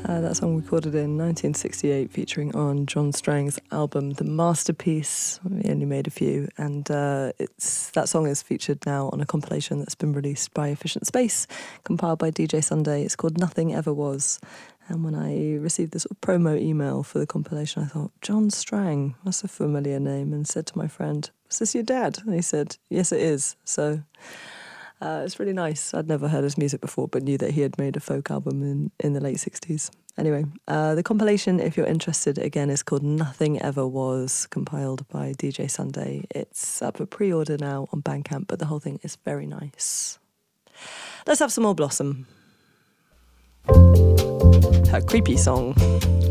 That song recorded in 1968, featuring on John Strang's album The Masterpiece. He only made a few, and that song is featured now on a compilation that's been released by Efficient Space, compiled by DJ Sunday. It's called Nothing Ever Was. And when I received this sort of promo email for the compilation, I thought, John Strang, that's a familiar name, and said to my friend, "Is this your dad?" And he said, "Yes, it is." So it's really nice. I'd never heard his music before, but knew that he had made a folk album in the late 60s. Anyway, the compilation, if you're interested, again, is called Nothing Ever Was, compiled by DJ Sunday. It's up for pre-order now on Bandcamp, but the whole thing is very nice. Let's have some more Blossom. Her creepy song.